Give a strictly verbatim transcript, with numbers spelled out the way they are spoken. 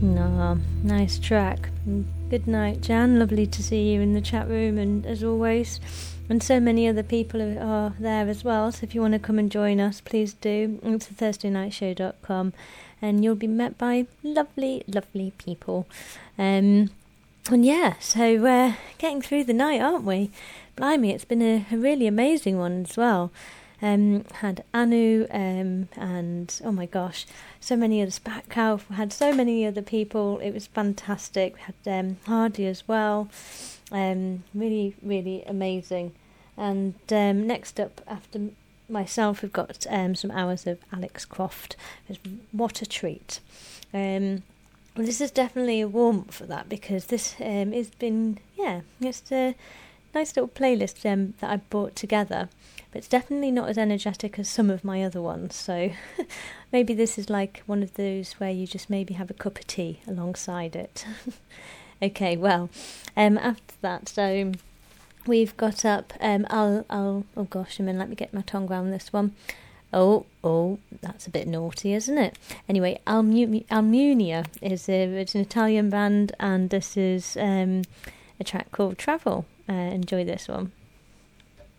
No, nice track. Good night, Jan. Lovely to see you in the chat room, and as always, and so many other people are there as well. So if you want to come and join us, please do. It's thursday night show dot com, and you'll be met by lovely, lovely people. Um, and yeah, so we're getting through the night, aren't we? Blimey, it's been a, a really amazing one as well. Um, had Anu, um, and oh my gosh, so many others. Batcow, had so many other people. It was fantastic. We had um, Hardy as well. Um, really, really amazing. And um, next up after myself, we've got um, some hours of Alex Croft. What a treat. Um, well, this is definitely a warm-up for that, because this um, has been, yeah, just a nice little playlist um, that I brought together. But it's definitely not as energetic as some of my other ones, so maybe this is like one of those where you just maybe have a cup of tea alongside it. Okay, well, um, after that, so we've got up, um, I'll, I'll, oh gosh, I mean, let me get my tongue around this one. Oh, oh, that's a bit naughty, isn't it? Anyway, Almu- Almunia is a, it's an Italian band, and this is um, a track called Travel. Uh, enjoy this one.